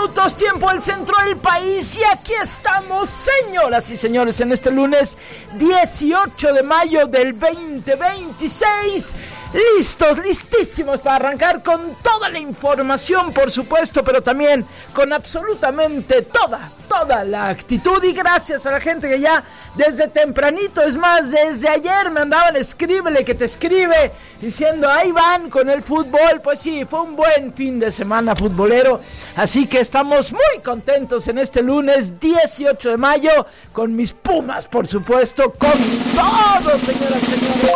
minutos, tiempo del centro del país, y aquí estamos, señoras y señores, en este lunes 18 de mayo del 2026, listísimos para arrancar con toda la información, por supuesto, pero también con absolutamente toda la actitud, y gracias a la gente que ya desde tempranito, es más, desde ayer me andaban escríbele que te escribe, diciendo ahí van con el fútbol. Pues sí, fue un buen fin de semana futbolero, así que estamos muy contentos en este lunes 18 de mayo, con mis Pumas, por supuesto, con todo, señoras y señores.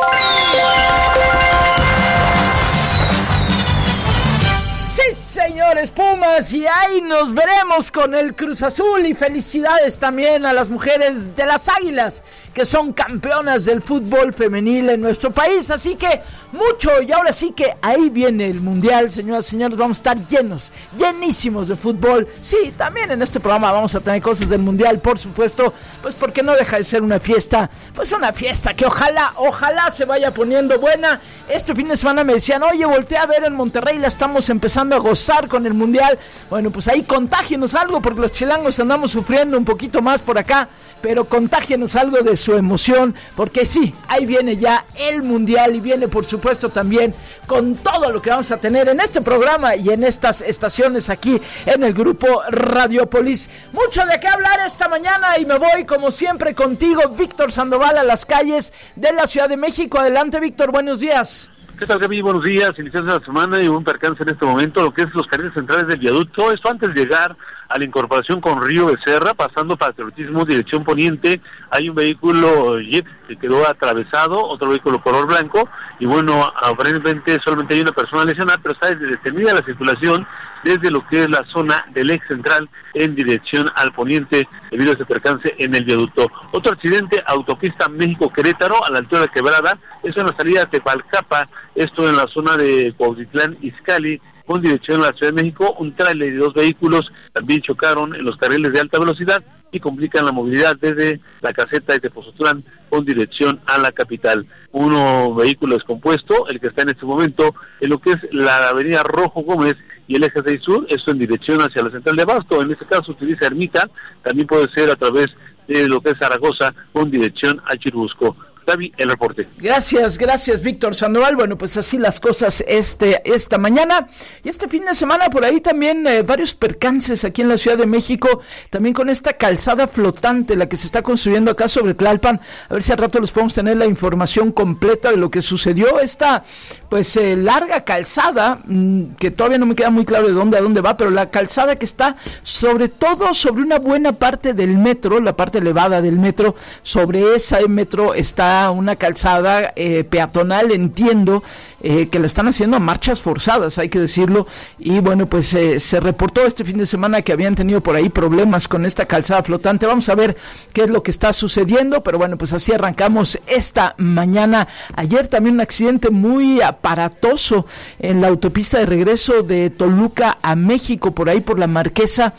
Sí, señores, Pumas, y ahí nos veremos con el Cruz Azul, y felicidades también a las mujeres de las Águilas, que son campeonas del fútbol femenil en nuestro país, así que mucho, y ahora sí que ahí viene el Mundial, señoras y señores, vamos a estar llenísimos de fútbol. Sí, también en este programa vamos a tener cosas del Mundial, por supuesto, pues porque no deja de ser una fiesta, pues una fiesta que ojalá se vaya poniendo buena. Este fin de semana me decían, oye, voltea a ver en Monterrey, la estamos empezando a gozar con el Mundial. Bueno, pues ahí contágienos algo, porque los chilangos andamos sufriendo un poquito más por acá, pero contágienos algo de su emoción, porque sí, ahí viene ya el Mundial, y viene por supuesto también con todo lo que vamos a tener en este programa y en estas estaciones aquí en el grupo Radiopolis. Mucho de qué hablar esta mañana, y me voy como siempre contigo, Víctor Sandoval, a las calles de la Ciudad de México. Adelante, Víctor, buenos días. ¿Qué tal, Gaby? Buenos días. Iniciando la semana y un percance en este momento, lo que es los carriles centrales del viaducto. Esto antes de llegar a la incorporación con Río Becerra, pasando patriotismo, dirección poniente. Hay un vehículo Jeep que quedó atravesado, otro vehículo color blanco, y bueno, aparentemente solamente hay una persona lesionada, pero está detenida la circulación desde lo que es la zona del eje central en dirección al poniente, debido a ese percance en el viaducto. Otro accidente, autopista México-Querétaro, a la altura de Quebrada, eso en la salida de Tepalcapa, esto en la zona de Cuautitlán-Izcalli, con dirección a la Ciudad de México. Un tráiler y dos vehículos también chocaron en los carriles de alta velocidad y complican la movilidad desde la caseta de Tepozotlán con dirección a la capital. Un vehículo descompuesto, el que está en este momento en lo que es la avenida Rojo Gómez y el eje 6 Sur, esto en dirección hacia la central de Abasto. En este caso utiliza Ermita, también puede ser a través de lo que es Zaragoza con dirección a Churubusco. David, el reporte. Gracias, Víctor Sandoval. Bueno, pues así las cosas esta mañana. Y este fin de semana por ahí también varios percances aquí en la Ciudad de México, también con esta calzada flotante, la que se está construyendo acá sobre Tlalpan. A ver si al rato les podemos tener la información completa de lo que sucedió. Esta, pues, larga calzada, que todavía no me queda muy claro de dónde a dónde va, pero la calzada que está sobre todo sobre una buena parte del metro, la parte elevada del metro, sobre esa metro está una calzada peatonal, entiendo que lo están haciendo a marchas forzadas, hay que decirlo, y bueno, pues se reportó este fin de semana que habían tenido por ahí problemas con esta calzada flotante. Vamos a ver qué es lo que está sucediendo, pero bueno, pues así arrancamos esta mañana. Ayer también un accidente muy aparatoso en la autopista de regreso de Toluca a México, por ahí por la Marquesa,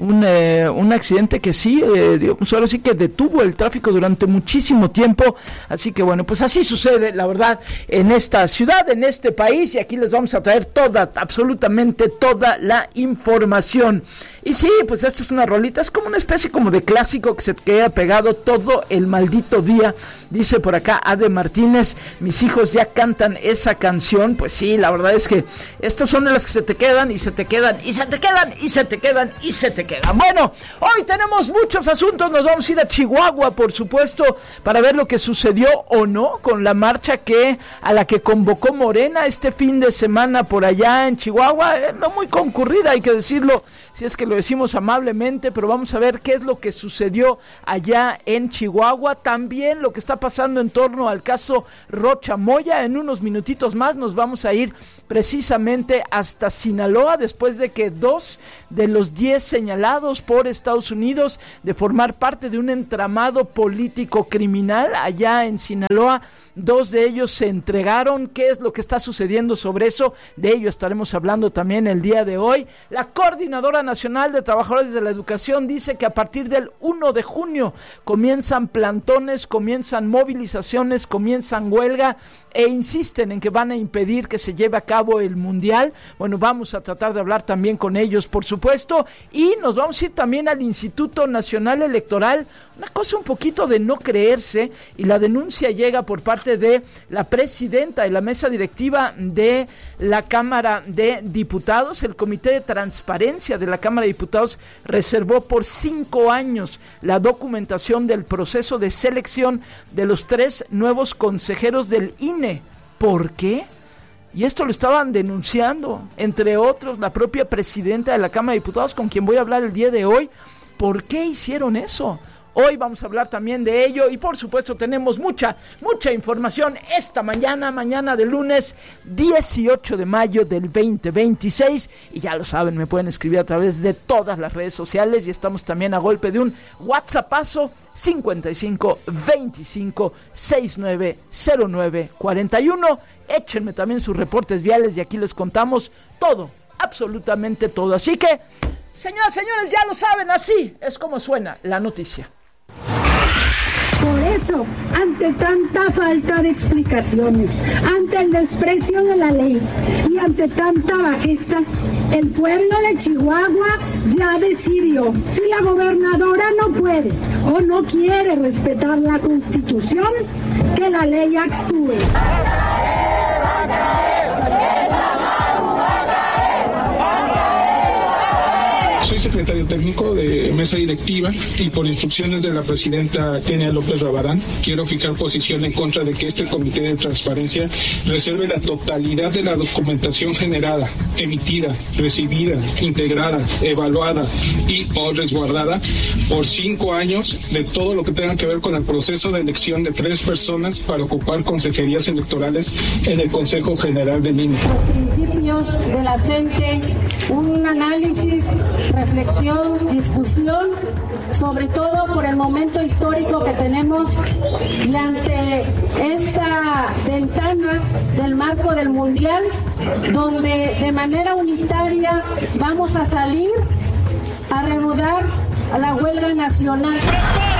un accidente que sí, pues ahora sí que detuvo el tráfico durante muchísimo tiempo. Así que bueno, pues así sucede, la verdad, en esta ciudad, en este país, y aquí les vamos a traer absolutamente toda la información. Y sí, pues esto es una rolita, es como una especie como de clásico que se queda pegado todo el maldito día. Dice por acá Ade Martínez, mis hijos ya cantan esa canción. Pues sí, la verdad es que estos son de las que se te quedan y se te quedan y se te quedan y se te quedan y se te quedan. Bueno, hoy tenemos muchos asuntos, nos vamos a ir a Chihuahua, por supuesto, para ver lo que sucedió o no con la marcha a la que convocó Morena este fin de semana por allá en Chihuahua. No muy concurrida, hay que decirlo, si es que lo decimos amablemente, pero vamos a ver qué es lo que sucedió allá en Chihuahua. También lo que está pasando en torno al caso Rocha Moya. En unos minutitos más nos vamos a ir precisamente hasta Sinaloa, después de que 2 de los 10 señalados por Estados Unidos de formar parte de un entramado político criminal allá en Sinaloa, 2 de ellos se entregaron. ¿Qué es lo que está sucediendo sobre eso? De ello estaremos hablando también el día de hoy. La Coordinadora Nacional Nacional de Trabajadores de la Educación dice que a partir del 1 de junio comienzan plantones, comienzan movilizaciones, comienzan huelga e insisten en que van a impedir que se lleve a cabo el Mundial. Bueno, vamos a tratar de hablar también con ellos, por supuesto, y nos vamos a ir también al Instituto Nacional Electoral. Una cosa un poquito de no creerse, y la denuncia llega por parte de la presidenta de la mesa directiva de la Cámara de Diputados. El Comité de Transparencia de la Cámara de Diputados reservó por 5 años la documentación del proceso de selección de los 3 nuevos consejeros del INE. ¿Por qué? Y esto lo estaban denunciando, entre otros, la propia presidenta de la Cámara de Diputados, con quien voy a hablar el día de hoy. ¿Por qué hicieron eso? Hoy vamos a hablar también de ello y por supuesto tenemos mucha información esta mañana de lunes 18 de mayo del 2026 y ya lo saben, me pueden escribir a través de todas las redes sociales y estamos también a golpe de un WhatsAppazo 55 25 69 09 41. Échenme también sus reportes viales y aquí les contamos todo, absolutamente todo. Así que, señoras y señores, ya lo saben, así es como suena la noticia. Por eso, ante tanta falta de explicaciones, ante el desprecio de la ley y ante tanta bajeza, el pueblo de Chihuahua ya decidió. Si la gobernadora no puede o no quiere respetar la Constitución, que la ley actúe. Soy secretario técnico de mesa directiva y por instrucciones de la presidenta Kenia López Rabadán quiero fijar posición en contra de que este comité de transparencia reserve la totalidad de la documentación generada, emitida, recibida, integrada, evaluada y o resguardada por 5 años de todo lo que tenga que ver con el proceso de elección de 3 personas para ocupar consejerías electorales en el Consejo General del INE. Los principios de la CENTE, un análisis, reflexión, discusión, sobre todo por el momento histórico que tenemos y ante esta ventana del marco del Mundial, donde de manera unitaria vamos a salir a reanudar a la huelga nacional.